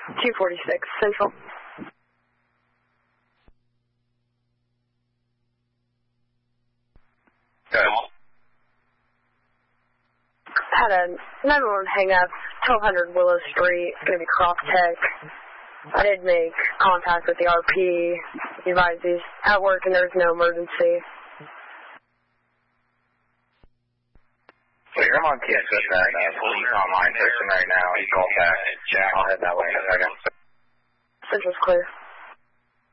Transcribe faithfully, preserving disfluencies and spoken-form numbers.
two forty-six Central. Good. Had a nine one one hang up, twelve hundred Willow Street, going to be cross tech. I did make contact with the R P, he advised he's at work and there's no emergency. So you're on T S S right now, so you're online person right now, you call back. Jack, I'll head that way in a second. Central's clear.